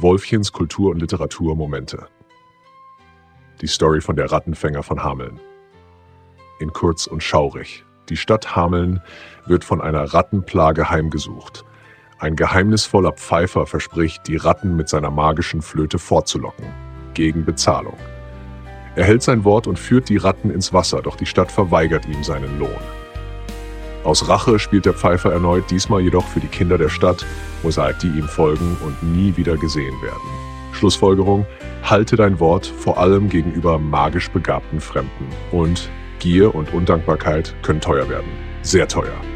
Wolfchens Kultur- und Literaturmomente. Die Story von der Rattenfänger von Hameln. In kurz und schaurig. Die Stadt Hameln wird von einer Rattenplage heimgesucht. Ein geheimnisvoller Pfeifer verspricht, die Ratten mit seiner magischen Flöte fortzulocken. Gegen Bezahlung. Er hält sein Wort und führt die Ratten ins Wasser, doch die Stadt verweigert ihm seinen Lohn. Aus Rache spielt der Pfeifer erneut, diesmal jedoch für die Kinder der Stadt, Mosaik, die ihm folgen und nie wieder gesehen werden. Schlussfolgerung: Halte dein Wort, vor allem gegenüber magisch begabten Fremden. Und Gier und Undankbarkeit können teuer werden. Sehr teuer.